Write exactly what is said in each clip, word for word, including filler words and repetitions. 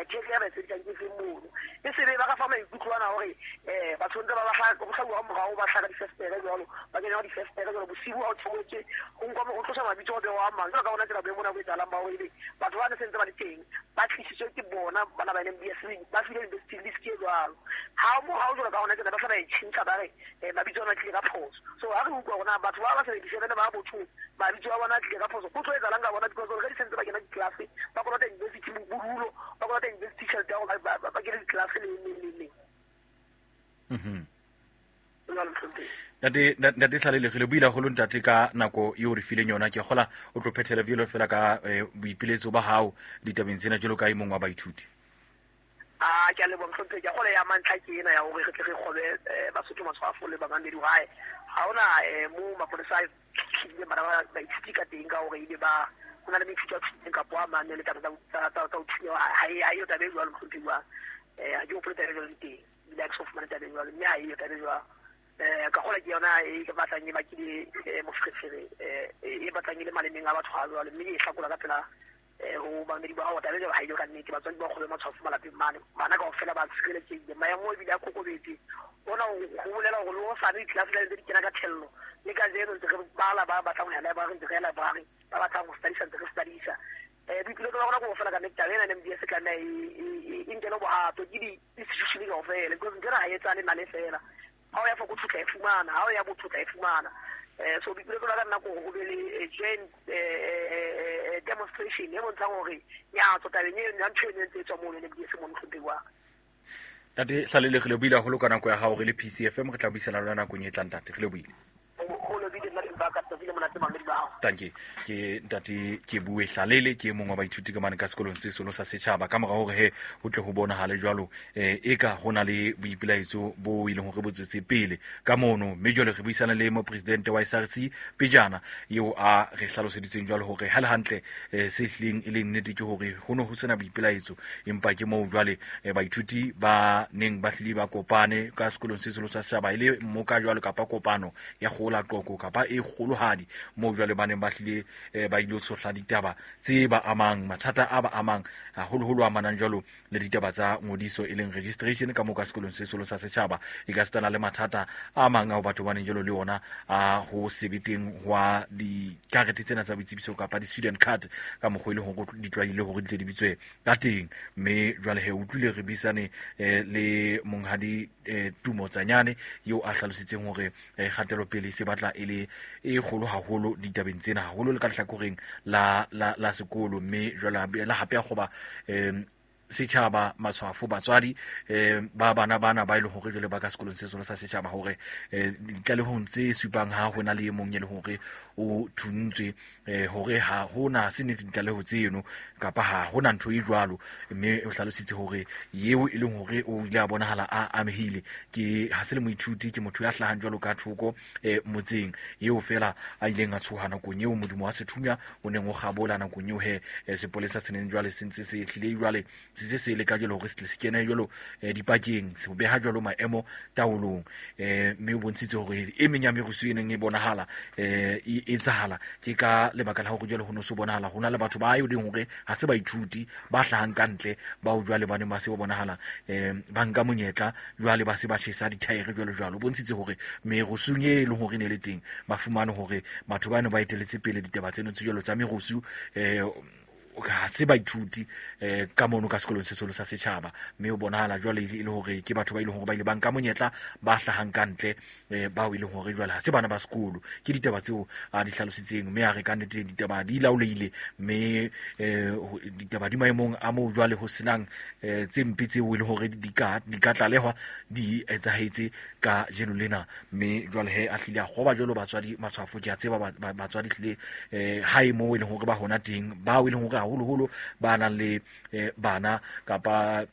tšheke ya baetsedikang ke seng mono e se be ba ka fa maikutlwana gore um batho ntse ba botlhabuwa morago ba tlhaka difestere jalo ba kenya difestere jalo bosibu ga o tshogetse go tlosa mabitso go bego a mang jalo ka bona tsela boemo nako e tsalang ba ebe batho ba ne sentse ba le teng ba tlisitswe ke bona bana ba leng b s ba file university list e jalo ga mo ga o jalo ka gona tsela ba sa ba e tšhintšha ba re mabitso a tlile ka phoso so ga re utlwa gona batho ba ba sebedisebene ba botho mabitso a bona tlile ka phoso go tlo e tsalang ka bona because ge di sentse ba kena ditlelase ba kolota university bodulo ba kolota university tšhelete ya go ba kena ditlelase le ntate Hlalelegi le buile go ntate ka nako e o re fileng yona ke gola o tlo phethela bjelo fela ka boipiletso ba hao ditabeng tsena jalo ka imong wa baithuti a ke a leboga mhlompe ke gole ya mantlha ke ena ya gore re tle re kgobe basotho matshwafo le bamamedi gae ga ona mo mapolesa a tlhile bana ba ithuti ka teng ka gore ebe ba go na le meithuti a thuteng kapo a mane le taba tsa go thunya ga e yo tabe jwalo mhlompe jwang a ke opole tabe jwalo teng ebile a ke so fumane tabe jwalo mme ga e yo tabe jwang um ka gola ke yona e batlang e bakile moferefere e batlang e le malemeng a batho ga jwalo mme e tlhakola ka phela go bamedi ba go tabe jalo ga e yo ka nnete batswadi ba kgobe matshwafo malapeng mane bana kao fela ba tshireletsegile maemo ebile a kokobetse ona go bolela gore le go sane ditlelase tse di kena ka thelelo le ka jeno ntse re bala ba batlang go ya library ntse re ya library ba batlang go studisa ntse re studisa um boipiletso ba gona go fela ka nnete tabe ena ne mdi se tlanna e nkele bogato ke di-institution kao fela because ntse re ga etsane na le fela ga o ya foko thutla e fumana ga o ya bothutla e fumana um so boipiletso la ka nna ko go be le joint demonstration e bontshang gore nyatso tabeng e ya ntho e ntse e tswa mono ne se mo motlhompe wa tate Hlalelegi le buile go lo ka nako ya gago re le P C F M re tla buisana le nakong e tlang tate ge le buile tanke ke ntate ke bue Hlalele ke mongwe wa baithuti ka mane ka sekolong se solo sa setšhaba ka morago gore he go tle go bonagale jwalo e ka go na le boipelaetso bo e leng gore botswetse pele ka mono mme jwale re buisana le mopresidente wa S R C pejana yo a re hlaloseditseng jwalo gore ha le hantle se hleng e le nnete ke gore go no go sena boipelaetso empa ke mo jwale baithuti ba neng ba hlile ba kopane ka sekolong se solo sa setšhaba ile mo ka jwalo kapa kopano ya go la qoko kapa e golohadi mo jwale ba neng ba hlile ba ile tsohla ditaba tse ba amang mathata a ba amang haholoholo a manang jwalo le ditaba tsa ngodiso e leng registration ka mo ka sekolong se solo sa setšhaba e ka setana le mathata a mang ao batho ba neng jwalo le ona a go sebeteng wa dikarete tsena tsa boitsebiso kapa di-student card ka mokgwa e leng gore di tlwaile gore di tle di bitswe ka teng mme jwale he utlwile re buisane le monghadi Tumo Tsanyane yo a hlalositseng gore kgatelopele se batla e le e kgolo haholo ditabeng tsena haholo le ka hlakoreng la la la sekolo mme jwale la hape a goba um setšhaba matshwafo batswadi um ba bana bana ba ile gore jwale ba ka sekolong se solo sa setšhaba gore ditlalehong tse supang ha go na le mong e le gore o thuntswe gore ha hona se nnete ditlaleho tseno kapa ha hona ntho e jwalo mme o hlalositse gore yeo e leng gore o ile a bonahala a amehile ke ha se le moithuti ke motho ya hlahang jwalo ka thoko motseng yeo fela a ileng a tshoha nakong eo modimo wa sethunya o neng o gabola nakong eo he sepolesa se neng jwale sentse se hlile jwale se se le ka jalo gore se kene jalo dipakeng se beha jalo maemo taolong mme o bontshitse gore e meng ya merusu e neng e bonahala e etsahala ke ka lebaka la gore jalo ho no se bonahala hona le batho ba yo ding gore ha se baithuti ba hlahang ka ntle ba o jwale ba ne ba se bonahala ba nka monyetla jwale ba se ba tshisa dithaere jwalo jwalo bontshitse gore merusu e le gore ne le teng ba fumane gore batho ba ne ba eteletse pele ditaba tseno tselo tsa merusu ga se baithuti um ka mono ka sekolong se solo sa setšhaba mme o bonahala jwale e le gore ke batho ba ile gore ba ile ba nka monyetla ba hlahang ka ntle um bao e leng gore jwale ha se bana ba sekolo ke ditaba tseo a di hlalositseng mme a re ka nnete ditaba di laolehile mme um ditaba di maemong a moo jwale ho senang um tse mpe tseo e le gore di ka tlalehwa di etsahetse ka jeno lena mme jwale he a hlile a goba jwalo batswadi matshwafo ke a tseba batswadi hlile um hae moo e leng gore ba hona teng bao e leng gore holo ba nang le bana kapa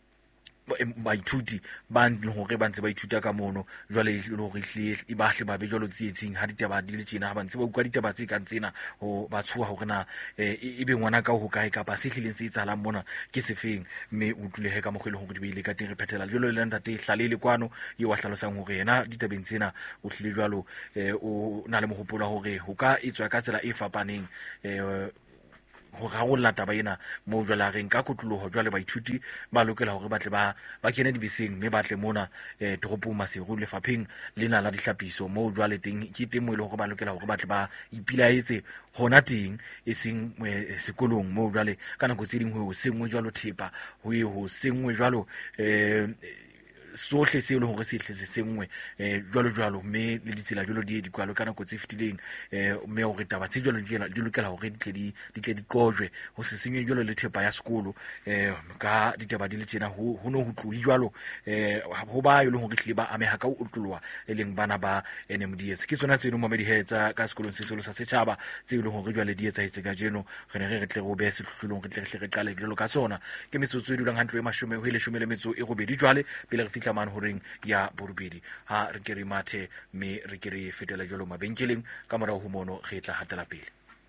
baithuti ba ntleng gore ba ntse ba ithuta ka mono jwale le gore e ba hle ba be jwalo tsietsing ha ditaba di le tjena ha ba ntse ba utlwa ditaba tse kang tsena ho ba tshoha gore na e be ngwana ka ho kae kapa se hlileng se etsahalang mona ke sefeng mme o tlile he ka mogwele gore di beile ka teng re phethela jwalo le ntate Hlalele kwano yo wa hlalosang gore yena ditabeng tsena o hlile jwalo o na le mohopolo hore ho ka etswa ka tsela e fapaneng um ho rarolla taba ena mo jwale a reng ka kotloloho jwale baithuti ba lokela hore ba tle ba ba kene dibeseng mme ba tle mona eh, toropong Maseru lefapheng lena la dihlapiso mo jwale teng ke teng mo ile hore ba lokela hore ba tle ba ipilaetse hona teng e seng eh, sekolong mo jwale ka nako tse ding ho sengwe jwalo thepa ho e ho sengwe jwalo eh sohle se le hore se tletse sengwe eh jwalo jwalo mme le ditsela jwalo di dikwalo kana go tse fitileng eh mme o re taba tse jwalo di lokela hore di tle di di tle di qojwe ho se senywe jwalo le thepa ya sekolo eh ka ditaba di le tsena ho ho no ho tlohi jwalo eh ho ba yo le hore tle ba ameha ka o utlwa e leng bana ba N M D S ke tsona tseno mo di hetsa ka sekolong se selo sa setjhaba tse ile hore jwale di etsa etse ka jeno re ne re re tle go be se tlhotlolong re tle re qale jwalo ka tsona ke metsotso e dulang hantle e mashome ho ile shumele metso e robedi jwale pele re fitla man horeng ya borobedi ha re ke re mathe me re ke re fetela jolo mabenkeleng ka mora ho mono re tla hatela pele.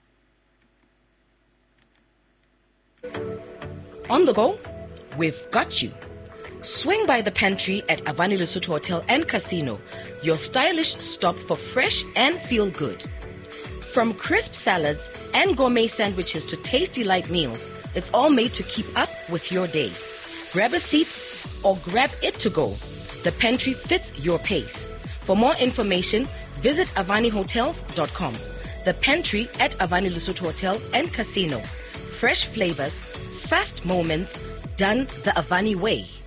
On the go, we've got you. Swing by the pantry at Avani Lesotho Hotel and Casino, your stylish stop for fresh and feel good. From crisp salads and gourmet sandwiches to tasty light meals, it's all made to keep up with your day. Grab a seat or grab it to go. The pantry fits your pace. For more information, visit avani hotels dot com. The pantry at Avani Lesotho Hotel and Casino. Fresh flavors, fast moments, done the Avani way.